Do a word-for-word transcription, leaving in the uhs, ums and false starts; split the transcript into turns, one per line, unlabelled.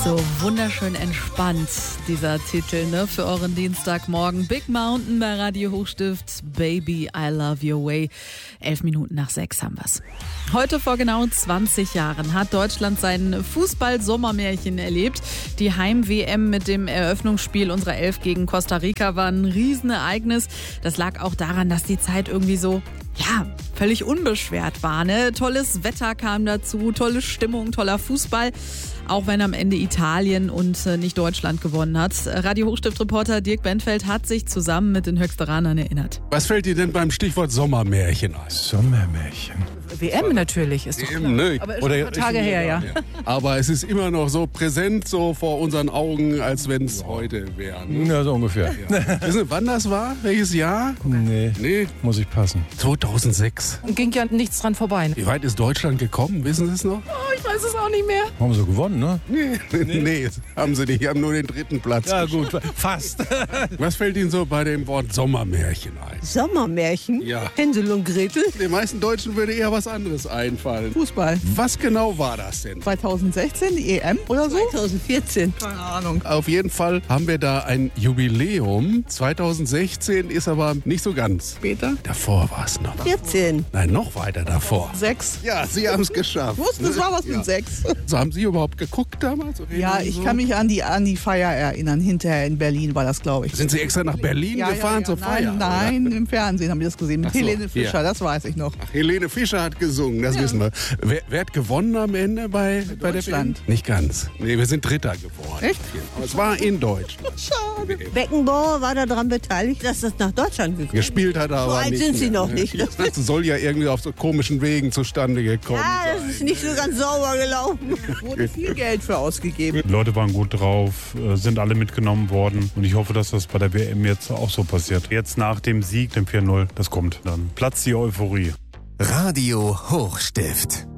So wunderschön entspannt, dieser Titel, ne, für euren Dienstagmorgen. Big Mountain bei Radio Hochstift, Baby, I Love Your Way. Elf Minuten nach sechs haben wir's. Heute vor genau zwanzig Jahren hat Deutschland sein Fußball-Sommermärchen erlebt. Die Heim-W M mit dem Eröffnungsspiel unserer Elf gegen Costa Rica war ein Riesenereignis. Das lag auch daran, dass die Zeit irgendwie so, ja, völlig unbeschwert war, ne? Tolles Wetter kam dazu, tolle Stimmung, toller Fußball. Auch wenn am Ende Italien und nicht Deutschland gewonnen hat. Radio Hochstift-Reporter Dirk Benfeld hat sich zusammen mit den Höchsteranern erinnert.
Was fällt dir denn beim Stichwort Sommermärchen ein?
Sommermärchen.
W M natürlich, ist doch klar.
Ne?
Aber ist schon ein paar Tage her, ja.
ja. Aber es ist immer noch so präsent, so vor unseren Augen, als wenn es heute wäre. Ne?
Ja, so ungefähr.
Ja. Wissen Sie, wann das war? Welches Jahr?
Nee,
Nee,
muss ich passen.
zweitausendsechs.
Ging ja nichts dran vorbei.
Wie weit ist Deutschland gekommen? Wissen Sie es noch?
Oh, ich weiß es auch nicht mehr.
Haben wir so gewonnen, ne?
Nee, nee, nee haben Sie nicht. Die haben nur den dritten Platz.
Ja gut, fast.
Was fällt Ihnen so bei dem Wort Sommermärchen ein?
Sommermärchen?
Ja.
Hänsel und Gretel?
Den meisten Deutschen würde eher was anderes einfallen.
Fußball.
Was genau war das denn?
zweitausendsechzehn, die E M oder so?
zweitausendvierzehn.
Keine Ahnung.
Auf jeden Fall haben wir da ein Jubiläum. zweitausendsechzehn ist aber nicht so ganz.
Später?
Davor war es noch.
vierzehn.
Nein, noch weiter davor.
Sechs.
Ja, Sie haben es geschafft.
Ich wusste, es war was mit
Ja.
sechs.
So, haben Sie überhaupt geguckt damals? Oder
Ja,
so?
ich kann mich an die, an die Feier erinnern. Hinterher in Berlin war das, glaube ich.
Sind Sie extra nach Berlin
ja,
gefahren
ja, ja.
zur Feier?
Nein, nein, im Fernsehen haben wir das gesehen. Mit
Ach so,
Helene Fischer,
ja.
das weiß ich noch.
Ach, Helene Fischer hat gesungen, das
Ja.
wissen wir. Wer, wer hat gewonnen am Ende bei, bei der
Deutschland.
W M? Nicht ganz. Nee, wir sind Dritter geworden.
Echt?
Aber es war in Deutschland.
Schade.
Beckenbauer war daran beteiligt, dass das nach Deutschland gekommen ist.
Gespielt hat er aber
So alt
nicht
sind Sie
mehr.
noch nicht.
Das soll ja irgendwie auf so komischen Wegen zustande gekommen
Ja,
sein.
das ist nicht so ganz sauber gelaufen.
Wurde viel Geld für ausgegeben.
Die Leute waren gut drauf, äh, sind alle mitgenommen worden und ich hoffe, dass das bei der W M jetzt auch so passiert. Jetzt nach dem Sieg, dem vier null, das kommt dann. Platzt die Euphorie.
Radio Hochstift.